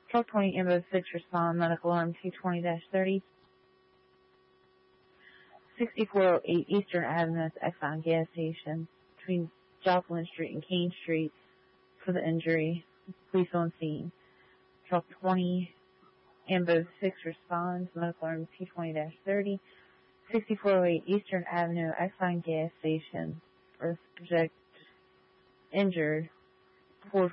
Truck 20, Ambulance 6, respond, medical alarm 220-30. 6408 Eastern Avenue, Exxon gas station, between Joplin Street and Kane Street for the injury. Police on scene. Truck 20, Ambulance 6, responds, medical alarm 220-30. 6408 Eastern Avenue, Exxon gas station, for subject injured.